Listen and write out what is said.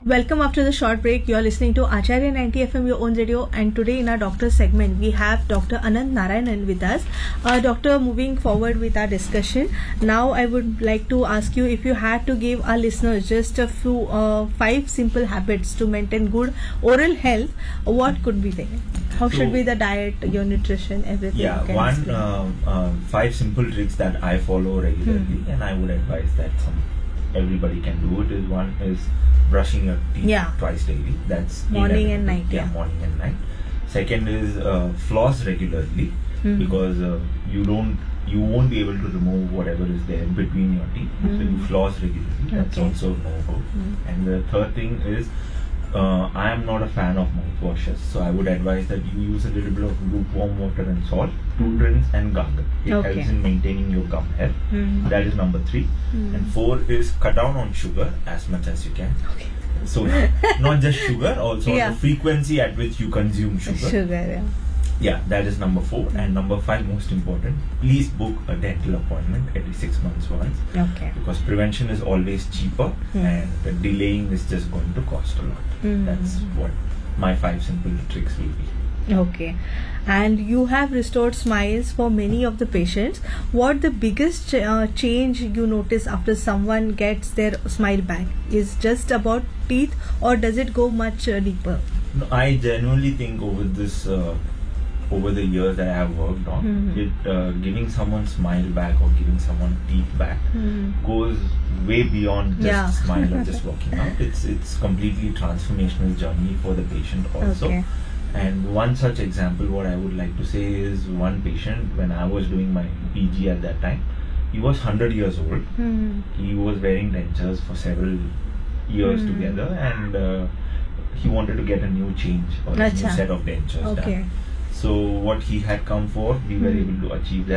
Welcome after the short break. You are listening to Acharya 90 FM, your own radio, and today in our doctor segment we have Dr. Anant Narayanan with us. Doctor, moving forward with our discussion, now I would like to ask you if you had to give our listeners just a few 5 simple habits to maintain good oral health, what could be they? How should be the diet, your nutrition, everything? Yeah, 5 simple tricks that I follow regularly, and I would advise that everybody can do it. One is brushing your teeth twice daily. That's morning and night. Yeah, morning and night. Second is floss regularly, because you won't be able to remove whatever is there between your teeth. So you floss regularly. That's also no-go. And the third thing is, I am not a fan of mouthwashes, so I would advise that you use a little bit of lukewarm water and salt to rinse and gargle. It helps in maintaining your gum health. That is number 3. And 4 is cut down on sugar as much as you can. So not just sugar, also the frequency at which you consume sugar. Yeah, that is number 4. And number 5, most important, please book a dental appointment every 6 months once. Because prevention is always cheaper, and the delaying is just going to cost a lot. That's what my 5 simple tricks will be. Okay. And you have restored smiles for many of the patients. What the biggest change you notice after someone gets their smile back? Is just about teeth, or does it go much deeper? No, I genuinely think over the years that I have worked on, giving someone smile back or giving someone teeth back goes way beyond just smile or just walking out. It's completely transformational journey for the patient also. And one such example, what I would like to say is, one patient, when I was doing my PG at that time, he was 100 years old. He was wearing dentures for several years together, and he wanted to get a new change or a new set of dentures done. So what he had come for, we were able to achieve that.